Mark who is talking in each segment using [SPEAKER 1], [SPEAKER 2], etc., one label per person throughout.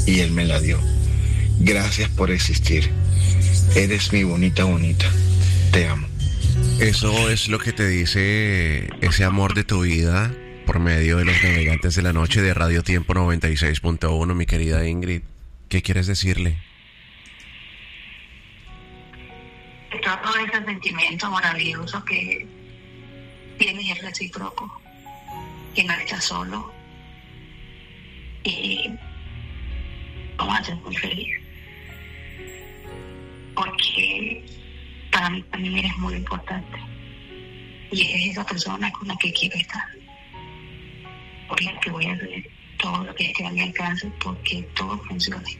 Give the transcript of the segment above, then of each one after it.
[SPEAKER 1] y Él me la dio. Gracias por existir. Eres mi bonita, bonita. Te amo.
[SPEAKER 2] Eso es lo que te dice ese amor de tu vida por medio de los navegantes de la noche de Radio Tiempo 96.1, mi querida Ingrid. ¿Qué quieres decirle?
[SPEAKER 3] Todo ese sentimiento maravilloso que tienes es recíproco, que no estás solo y vamos a ser muy feliz, porque para mí también eres muy importante y es esa persona con la que quiero estar, por la que voy a hacer todo lo que esté a mi alcance porque todo funcione.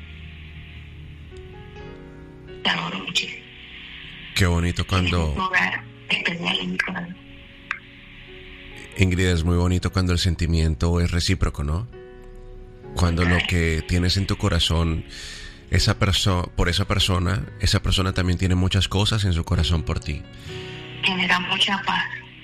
[SPEAKER 3] Te adoro muchísimo.
[SPEAKER 2] Qué bonito cuando...
[SPEAKER 3] Un lugar especial en mi corazón.
[SPEAKER 2] Ingrid, es muy bonito cuando el sentimiento es recíproco, ¿no? Cuando lo que tienes en tu corazón, por esa persona también tiene muchas cosas en su corazón por ti.
[SPEAKER 3] Genera mucha paz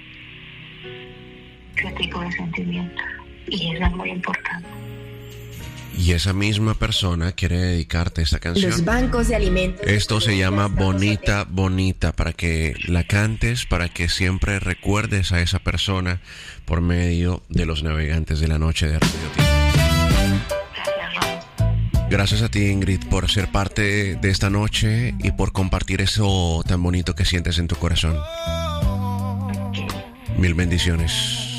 [SPEAKER 3] ese tipo de sentimiento y eso es muy importante.
[SPEAKER 2] Y esa misma persona quiere dedicarte esta canción.
[SPEAKER 4] Los bancos de alimentos.
[SPEAKER 2] Esto se llama Bonita, Bonita, para que la cantes, para que siempre recuerdes a esa persona por medio de los navegantes de la noche de Radio Tiempo. Gracias a ti, Ingrid, por ser parte de esta noche y por compartir eso tan bonito que sientes en tu corazón. Mil bendiciones.